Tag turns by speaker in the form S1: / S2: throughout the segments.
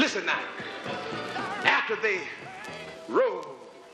S1: Listen now. After they rode,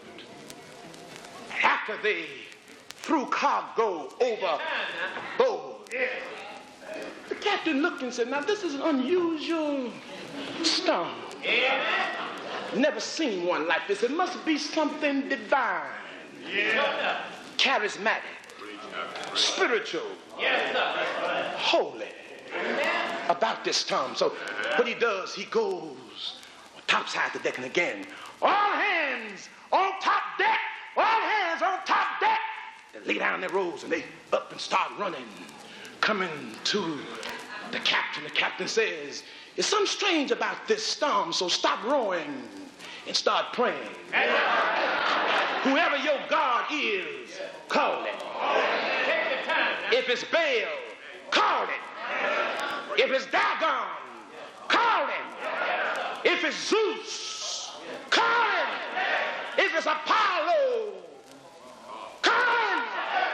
S1: after they threw cargo overboard, the captain looked and said, now this is an unusual storm. Never seen one like this. It must be something divine, charismatic, spiritual, holy about this storm. So what he does, he goes on topside the deck, and again, all hands on top deck, all hands on top deck. They lay down their rows and they up and start running, coming to the captain. The captain says, there's something strange about this storm, so stop rowing and start praying. Whoever your God is, call it. If it's Baal, call it. If it's Dagon, call him. If it's Zeus, call him. If it's Apollo, call him.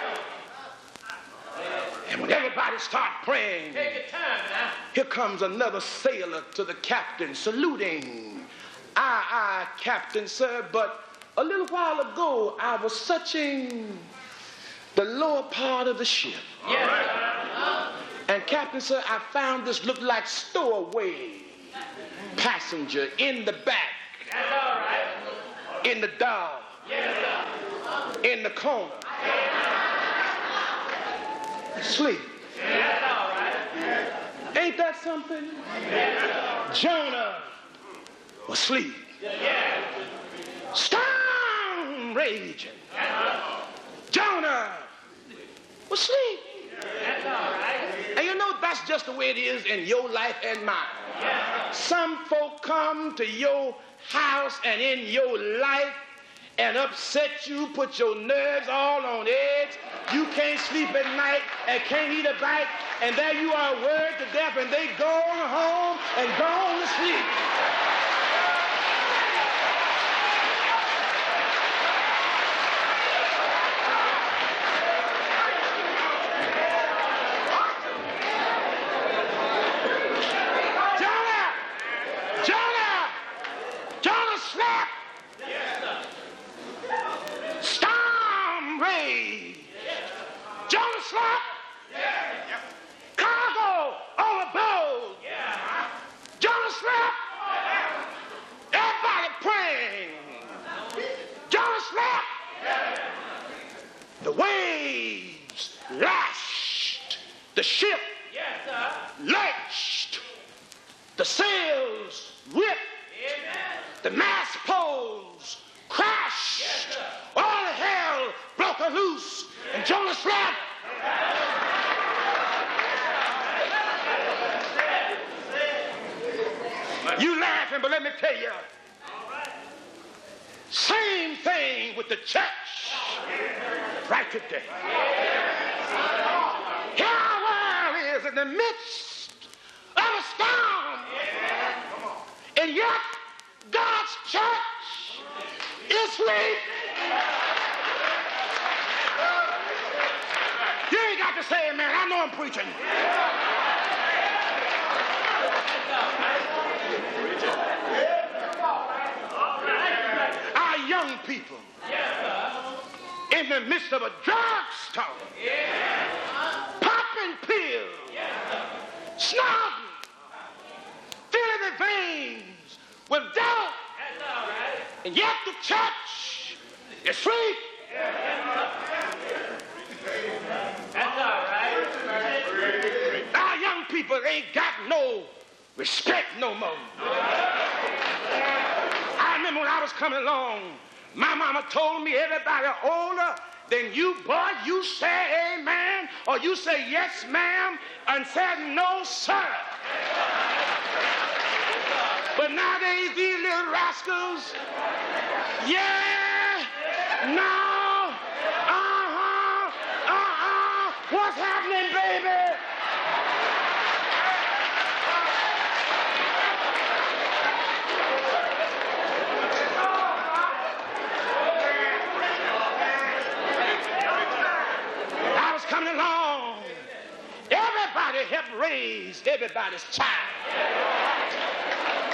S1: And when everybody start praying, here comes another sailor to the captain saluting. Aye, Captain, sir, but a little while ago I was searching the lower part of the ship. And Captain, sir, I found this looked like stowaway passenger in the back, in the dog, in the corner, sleep. Ain't that something? Jonah was asleep. Storm raging. Jonah was asleep. And you know that's just the way it is in your life and mine. Some folk come to your house and in your life and upset you, put your nerves all on edge. You can't sleep at night and can't eat a bite, and there you are worried to death, and they go home and go to sleep. Jonah slept. Storm raged. Jonah slept. Cargo overboard. Jonah slept. Everybody praying. Jonah slept. The waves lashed. The ship lurched. The sails ripped. The mast poles crashed. All hell broke loose. And Jonah slept. You laughing, but let me tell you. Same thing with the church right today. Here our world is in the midst of a storm. And yet God's church is asleep. You ain't got to say it, man. I know I'm preaching. Our young people in the midst of a drug storm, popping pills, snorting, filling their veins with dope, and yet the church is asleep. That's all right. Our young people ain't got no respect no more. I remember when I was coming along, my mama told me everybody older than you, boy, you say amen, or you say yes, ma'am, and said no, sir. But nowadays, these little rascals, yeah, no, what's happening, baby? I was coming along. Everybody helped raise everybody's child.